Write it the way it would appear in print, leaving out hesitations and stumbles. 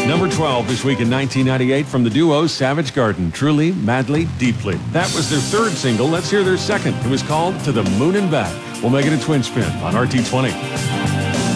Number 12 this week in 1998 from the duo Savage Garden, Truly, Madly, Deeply. That was their third single. Let's hear their second. It was called To the Moon and Back. We'll make it a twin spin on RT20.